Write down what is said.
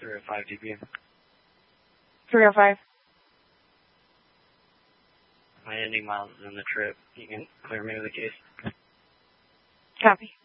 305 DP. 305. My ending miles is in the trip. You can clear me with the case. Copy.